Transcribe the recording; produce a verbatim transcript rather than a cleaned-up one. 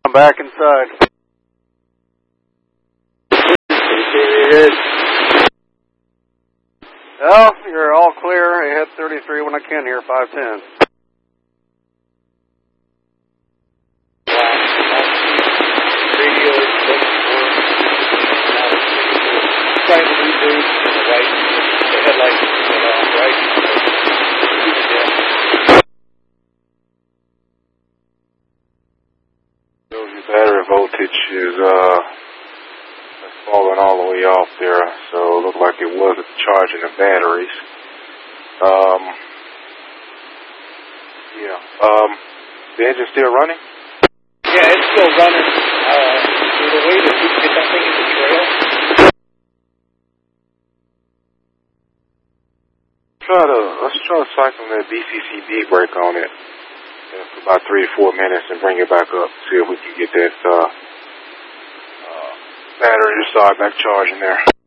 I'm back inside. Well, you're all clear. I hit thirty-three when I can here, five ten. Trying to reboot to the right, the headlights went off, right? Shows your battery voltage is uh falling all the way off there, so it looked like it wasn't charging the batteries. Um, yeah. Um, the engine's still running? Yeah, it's still running. Uh, there's a way that we can get that thing in the trail. Try to, let's try to cycle that B C C B brake on it uh, for about three to four minutes and bring it back up. See if we can get that uh, uh, battery to start back charging there.